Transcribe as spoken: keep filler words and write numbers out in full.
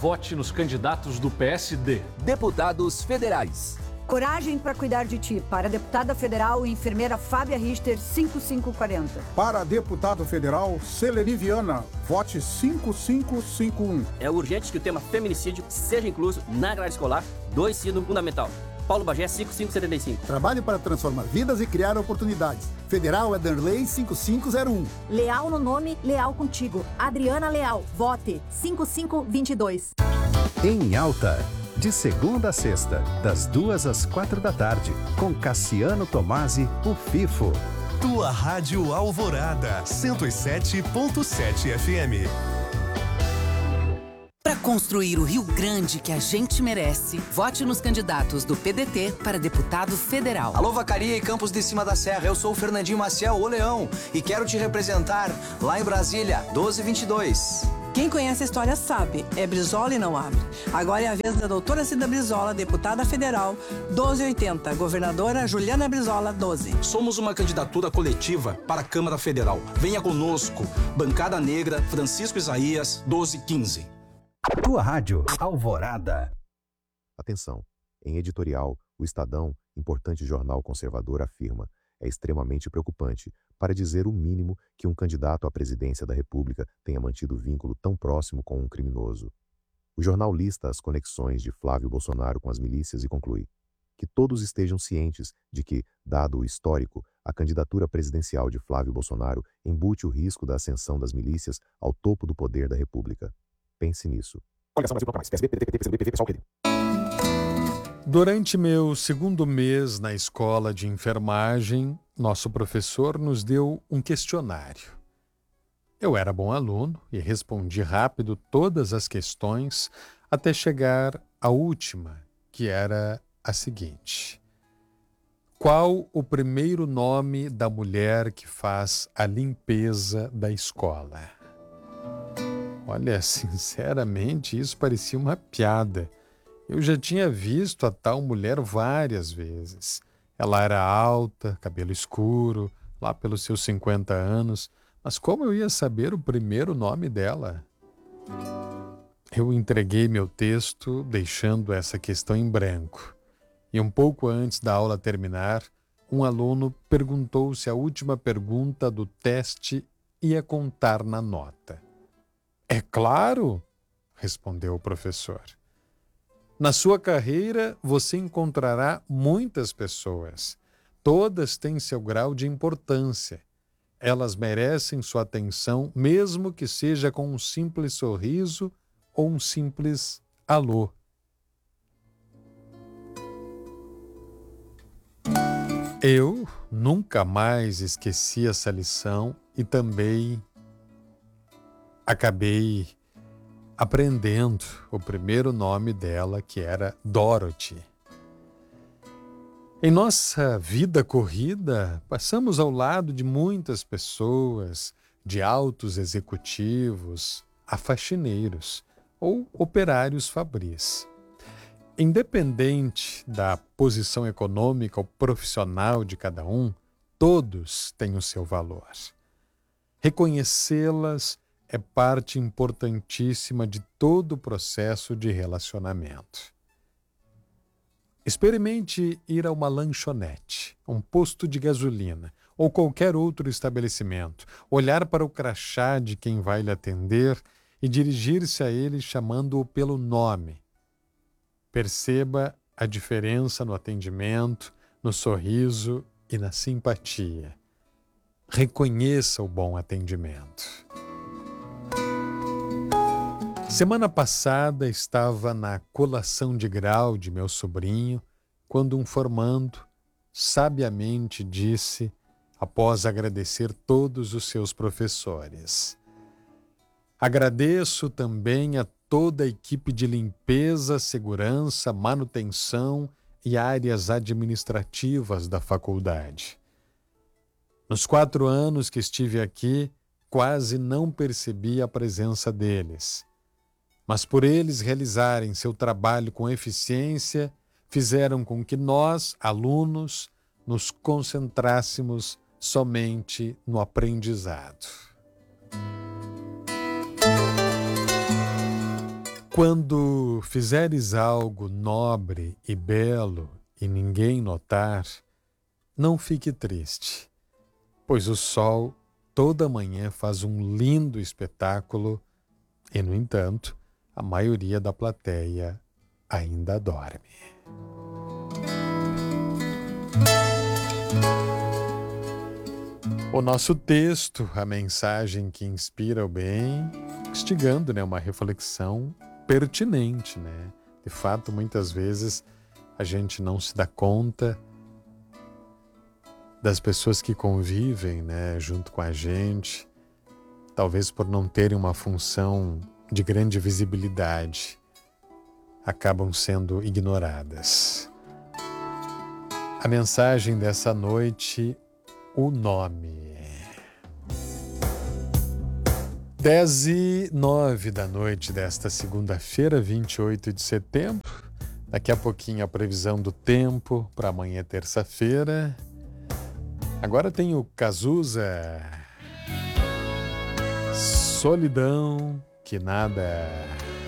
Vote nos candidatos do P S D. Deputados federais. Coragem para cuidar de ti. Para deputada federal, enfermeira Fábia Richter, cinco cinco quatro zero. Para deputado federal, Celeni Viana, vote cinco cinco cinco um. É urgente que o tema feminicídio seja incluso na grade escolar do ensino fundamental. Paulo Bagé, cinco cinco sete cinco. Trabalhe para transformar vidas e criar oportunidades. Federal Ederlei cinco cinco zero um. Leal no nome, leal contigo. Adriana Leal, vote cinco cinco dois dois. Em Alta, de segunda a sexta, das duas às quatro da tarde, com Cassiano Tomasi, o Fifo. Tua Rádio Alvorada, cento e sete ponto sete F M. Para construir o Rio Grande que a gente merece, vote nos candidatos do P D T para deputado federal. Alô, Vacaria e Campos de Cima da Serra, eu sou o Fernandinho Maciel, o Leão, e quero te representar lá em Brasília, doze vinte e dois. Quem conhece a história sabe, é Brizola e não abre. Agora é a vez da doutora Cida Brizola, deputada federal, doze oitenta, governadora Juliana Brizola, doze. Somos uma candidatura coletiva para a Câmara Federal. Venha conosco, Bancada Negra, Francisco Isaías, doze quinze. Tua Rádio Alvorada. Atenção, em editorial, o Estadão, importante jornal conservador, afirma: é extremamente preocupante, para dizer o mínimo, que um candidato à presidência da República tenha mantido vínculo tão próximo com um criminoso. O jornal lista as conexões de Flávio Bolsonaro com as milícias e conclui que todos estejam cientes de que, dado o histórico, a candidatura presidencial de Flávio Bolsonaro embute o risco da ascensão das milícias ao topo do poder da República. Pense nisso. Durante meu segundo mês na escola de enfermagem, nosso professor nos deu um questionário. Eu era bom aluno e respondi rápido todas as questões até chegar à última, que era a seguinte: qual o primeiro nome da mulher que faz a limpeza da escola? Olha, sinceramente, isso parecia uma piada. Eu já tinha visto a tal mulher várias vezes. Ela era alta, cabelo escuro, lá pelos seus cinquenta anos. Mas como eu ia saber o primeiro nome dela? Eu entreguei meu texto, deixando essa questão em branco. E um pouco antes da aula terminar, um aluno perguntou se a última pergunta do teste ia contar na nota. É claro, respondeu o professor. Na sua carreira, você encontrará muitas pessoas. Todas têm seu grau de importância. Elas merecem sua atenção, mesmo que seja com um simples sorriso ou um simples alô. Eu nunca mais esqueci essa lição e também acabei aprendendo o primeiro nome dela, que era Dorothy. Em nossa vida corrida, passamos ao lado de muitas pessoas, de altos executivos a faxineiros ou operários fabris. Independente da posição econômica ou profissional de cada um, todos têm o seu valor. Reconhecê-las é parte importantíssima de todo o processo de relacionamento. Experimente ir a uma lanchonete, um posto de gasolina ou qualquer outro estabelecimento, olhar para o crachá de quem vai lhe atender e dirigir-se a ele chamando-o pelo nome. Perceba a diferença no atendimento, no sorriso e na simpatia. Reconheça o bom atendimento. Semana passada estava na colação de grau de meu sobrinho, quando um formando sabiamente disse, após agradecer todos os seus professores: agradeço também a toda a equipe de limpeza, segurança, manutenção e áreas administrativas da faculdade. Nos quatro anos que estive aqui, quase não percebi a presença deles. Mas por eles realizarem seu trabalho com eficiência, fizeram com que nós, alunos, nos concentrássemos somente no aprendizado. Quando fizeres algo nobre e belo e ninguém notar, não fique triste, pois o sol toda manhã faz um lindo espetáculo e, no entanto, a maioria da plateia ainda dorme. O nosso texto, a mensagem que inspira o bem, instigando, né, uma reflexão pertinente, né? De fato, muitas vezes a gente não se dá conta das pessoas que convivem, né, junto com a gente, talvez por não terem uma função de grande visibilidade, acabam sendo ignoradas. A mensagem dessa noite, o nome. dez e nove da noite desta segunda-feira, vinte e oito de setembro. Daqui a pouquinho a previsão do tempo para amanhã, terça-feira. Agora tem o Cazuza. Solidão que nada